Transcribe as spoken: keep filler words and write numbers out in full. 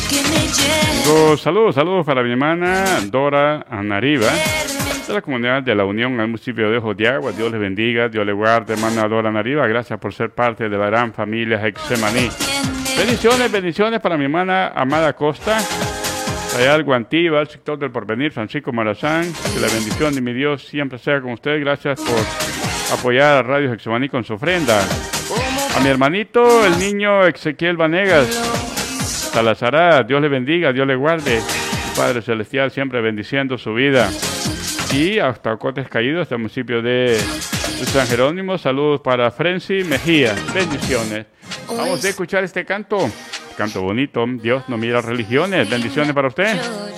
Tengo saludos, saludos para mi hermana Dora Anariba, de la comunidad de la Unión al municipio de Ojos de Agua. Dios les bendiga, Dios les guarde, hermana Dora Anariba. Gracias por ser parte de la gran familia Getsemaní. Bendiciones, bendiciones para mi hermana Amada Costa, allá al Guantiva, el sector del Porvenir, Francisco Marazán. Que la bendición de mi Dios siempre sea con usted. Gracias por apoyar a Radio Getsemaní con su ofrenda. A mi hermanito, el niño Ezequiel Vanegas Salazará, Dios le bendiga, Dios le guarde. El Padre Celestial siempre bendiciendo su vida. Y hasta Ocotes Caídos, hasta el municipio de San Jerónimo. Saludos para Frenzy Mejía. Bendiciones. Vamos a escuchar este canto. Canto bonito. Dios no mira religiones. Bendiciones para usted.